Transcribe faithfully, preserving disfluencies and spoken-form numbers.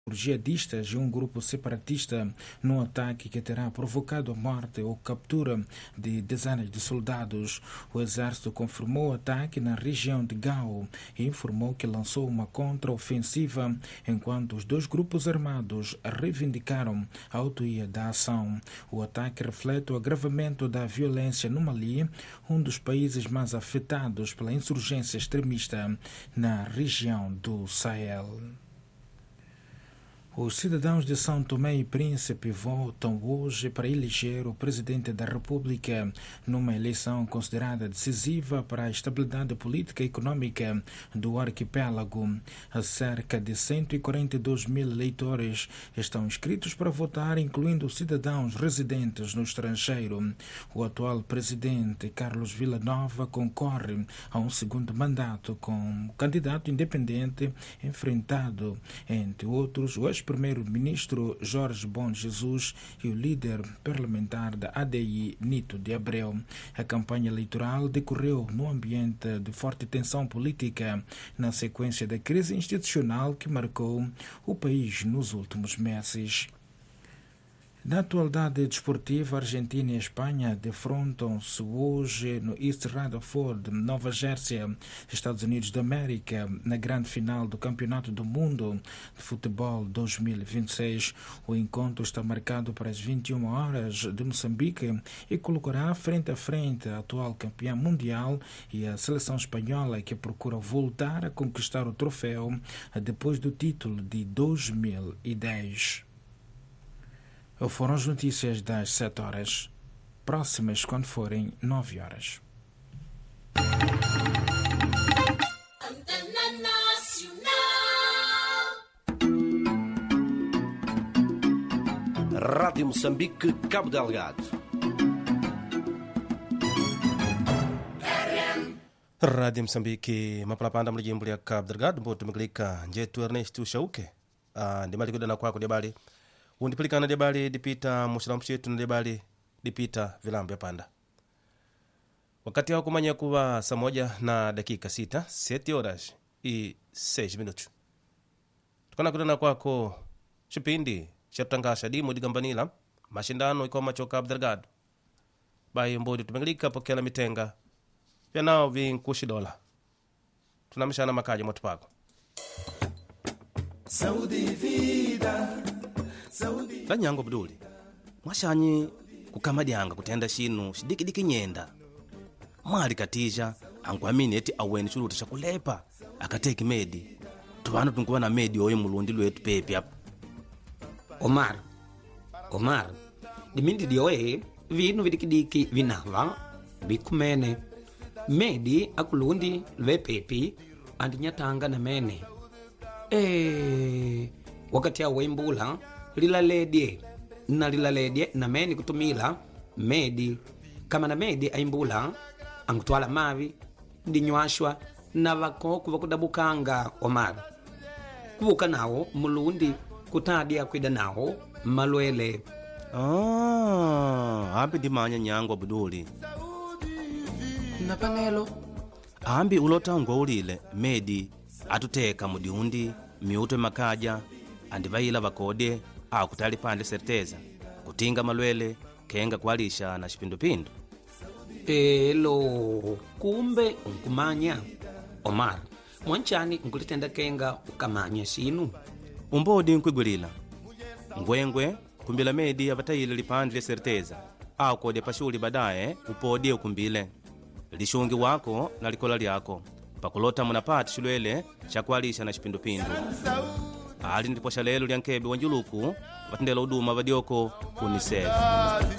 jihadistas e um grupo separatista num ataque que terá provocado a morte ou captura de dezenas de soldados. O exército confirmou o ataque na região de Gao e informou que lançou uma contraofensiva, enquanto os dois grupos armados reivindicaram a autoria da ação. O ataque reflete o agravamento da violência no Mali, um dos países mais afetados pela insurgência extremista na região do Sahel. Os cidadãos de São Tomé e Príncipe votam hoje para eleger o presidente da República numa eleição considerada decisiva para a estabilidade política e econômica do arquipélago. Cerca de cento e quarenta e dois mil eleitores estão inscritos para votar, incluindo cidadãos residentes no estrangeiro. O atual presidente, Carlos Villanova, concorre a um segundo mandato como candidato independente, enfrentado, entre outros, o ex-primeiro-ministro Jorge Bom Jesus e o líder parlamentar da A D I, Nito de Abreu. A campanha eleitoral decorreu no ambiente de forte tensão política, na sequência da crise institucional que marcou o país nos últimos meses. Na atualidade desportiva, a Argentina e a Espanha defrontam-se hoje no East Rutherford, Nova Jersey, Estados Unidos da América, na grande final do Campeonato do Mundo de Futebol dois mil e vinte e seis. O encontro está marcado para as vinte e uma horas de Moçambique e colocará frente a frente a atual campeã mundial e a seleção espanhola, que procura voltar a conquistar o troféu depois do título de dois mil e dez. Foram as notícias das sete horas. Próximas quando forem nove horas. Rádio Moçambique, Cabo Delgado. Rádio Moçambique, mapalapanda mlijimbo ya Cabo Delgado, mboto mklika njetu Ernesto Shauke. Ah, ndimali kudana kwako debali. Undipilikana debali dipita mushilambu chetu na debali dipita vilambu ya panda. Wakati hao kumanya kuwa saa moja na dakika sita, seti horas i seis minutos. Tukana kudana kwako chipindi cha tutangasha dimu digambanila mashindano iko macho Cabo Delgado. Bayi mbodi tumenglika pokela mitenga vya nao vinkushi dola. Tunamishana makaji motu pako. Saudi vida Lanyango Abduli mwashanyi kukamadianga kutenda shinu shidikidiki nyenda mwali katija angwamini eti aweni chuluta shakulepa akateki medi tuvanu tunkuwa na medi oyo mulundi lwetu pepi hapa. Omar Omar dimindi dioe vinu vidikidiki vinava bikumene medi akulundi lwe pepi andinyatanga na mene e wakati awe mbula lilaledye na lilaledye na meni kutumila medi kama na medi aimbula angutwala mavi ndinywashwa na vakoku vakudabukanga Omar kuvuka nawo mulundi kutadya kwida nawo malwele. Ah, ambi dimanya nyango Abduli na panelo ambi ulotangwa ulile medi atuteka mudiundi miuto makaja andivaila vakode au kutali pande serteza kutinga malwele kenga kwalisha na shipindupindu. Elo kumbe unkumanya Omar mwanchani nkulitenda kenga ukamanya sinu umbodi nkwigulila ngwengwe kumbila medi avatayile lipande le serteza au kode pashuli badaye upodi ukumbile lishungi wako na likola lyako pakulota munapati shulwele shakwalisha na shipindupindu. Ali ndipo shalelo lyankebe wanjuluku watendela uduma vadioko kuniseva.